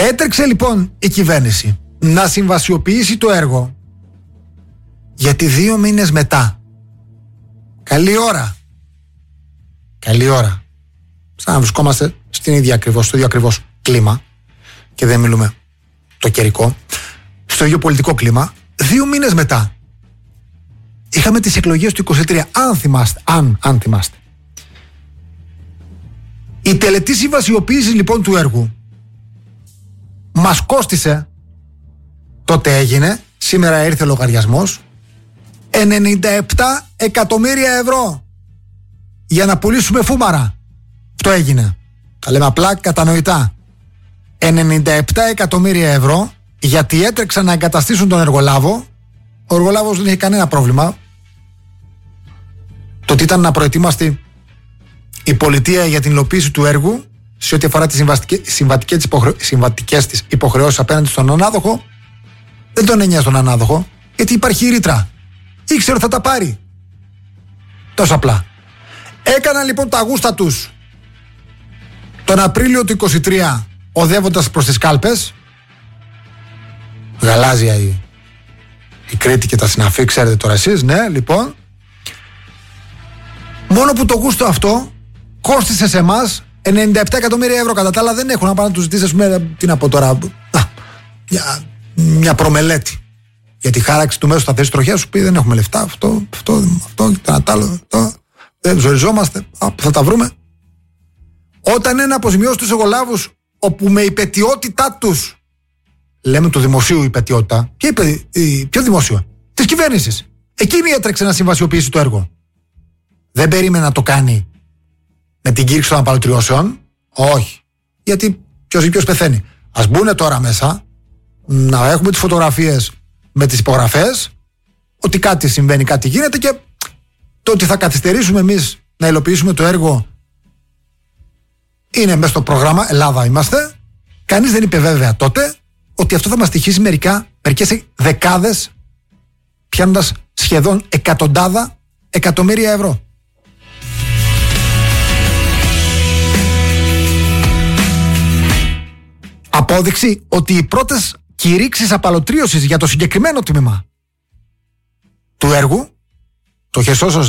Έτρεξε λοιπόν η κυβέρνηση να συμβασιοποιήσει το έργο, γιατί 2 μήνες μετά, καλή ώρα, σαν να βρισκόμαστε στο ίδιο ακριβώς κλίμα, και δεν μιλούμε το καιρικό, στο ίδιο πολιτικό κλίμα, 2 μήνες μετά είχαμε τις εκλογές του 23, αν θυμάστε. Η τελετή συμβασιοποίηση λοιπόν του έργου μας κόστισε, τότε έγινε, σήμερα ήρθε ο λογαριασμός, 97 εκατομμύρια ευρώ για να πουλήσουμε φούμαρα. Αυτό έγινε. Τα λέμε απλά, κατανοητά. 97 εκατομμύρια ευρώ, γιατί έτρεξαν να εγκαταστήσουν τον εργολάβο. Ο εργολάβος δεν είχε κανένα πρόβλημα. Το ότι ήταν να προετοίμαστε η πολιτεία για την υλοποίηση του έργου σε ό,τι αφορά τις συμβατικές της υποχρεώσεις απέναντι στον ανάδοχο, δεν τον έννοια στον ανάδοχο, γιατί υπάρχει η ρήτρα. Ήξερε ότι θα τα πάρει. Τόσο απλά. Έκαναν λοιπόν τα γούστα τους τον Απρίλιο του 23, οδεύοντας προς τις κάλπες. Γαλάζια η Κρήτη και τα συναφή, ξέρετε τώρα εσείς, ναι, λοιπόν. Μόνο που το γούστο αυτό κόστισε σε εμάς 97 εκατομμύρια ευρώ. Κατά τα άλλα δεν έχουν να πάνε να τους ζητήσεις, τι να πω τώρα, μια προμελέτη για τη χάραξη του μέσου στα θέση τροχιά, σου πει δεν έχουμε λεφτά, αυτό και ένα άλλο, δεν ζοριζόμαστε, θα τα βρούμε. Όταν είναι να αποζημιώσει τους εργολάβους, όπου με υπαιτιότητά τους, λέμε του δημοσίου υπαιτιότητα, ποιο δημόσιο, της κυβέρνησης, εκείνη έτρεξε να συμβασιοποιήσει το έργο. Δεν περίμενε να το κάνει με την κήρυξη των απαλωτριώσεων. Όχι. Γιατί ποιος πεθαίνει. Ας μπουν τώρα μέσα, να έχουμε τις φωτογραφίες με τις υπογραφές, ότι κάτι συμβαίνει, κάτι γίνεται, και το ότι θα καθυστερήσουμε εμείς να υλοποιήσουμε το έργο είναι μέσα στο πρόγραμμα. Ελλάδα είμαστε. Κανείς δεν είπε βέβαια τότε ότι αυτό θα μας στοιχήσει μερικές δεκάδες, πιάνοντας σχεδόν εκατοντάδα εκατομμύρια ευρώ. Απόδειξη ότι οι πρώτες κηρύξεις απαλωτρίωσης για το συγκεκριμένο τμήμα του έργου, το Χεσόσος